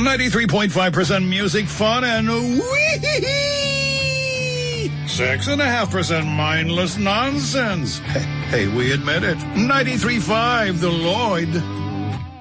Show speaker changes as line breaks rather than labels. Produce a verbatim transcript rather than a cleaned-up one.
ninety-three point five percent music, fun, and wee six and a half percent mindless nonsense. Hey, hey, we admit it. ninety-three point five, The Lloyd.